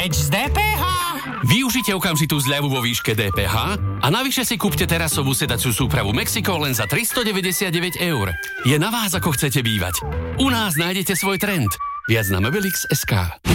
Preč z DPH! Využite okamžitú zľavu vo výške DPH a navyše si kúpte terasovú sedaciu súpravu Mexico len za 399 €. Je na vás, ako chcete bývať. U nás nájdete svoj trend. Viac na Mobilix.sk.